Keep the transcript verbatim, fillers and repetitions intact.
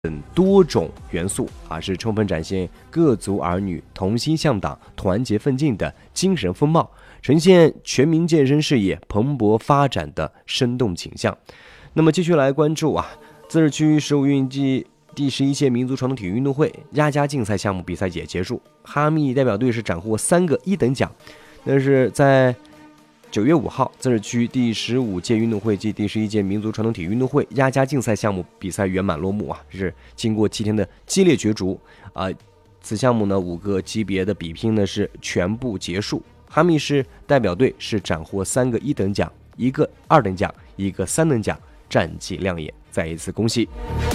等多种元素啊，是充分展现各族儿女同心向党、团结奋进的精神风貌，呈现全民健身事业蓬勃发展的生动景象。那么继续来关注啊，自治区十五运暨第十一届民族传统体育运动会压家竞赛项目比赛也结束，哈密代表队是斩获三个一等奖。那是在九月五号，自治区第十五届运动会暨第十一届民族传统体育运动会压家竞赛项目比赛圆满落幕啊！是经过七天的激烈角逐啊、呃，此项目呢五个级别的比拼呢是全部结束。哈密市代表队是斩获三个一等奖，一个二等奖，一个三等奖，战绩亮眼，再一次恭喜。